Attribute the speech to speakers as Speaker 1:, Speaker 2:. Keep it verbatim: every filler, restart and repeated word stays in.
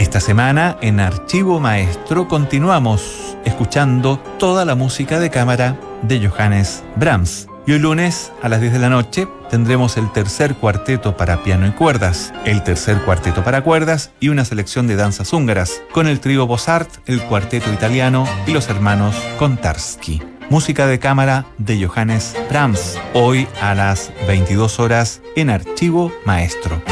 Speaker 1: Esta semana en Archivo Maestro continuamos escuchando toda la música de cámara de Johannes Brahms. Y hoy lunes a las diez de la noche tendremos el tercer cuarteto para piano y cuerdas, el tercer cuarteto para cuerdas y una selección de danzas húngaras, con el trío Bossart, el cuarteto italiano y los hermanos Kontarsky. Música de cámara de Johannes Brahms, hoy a las veintidós horas en Archivo Maestro.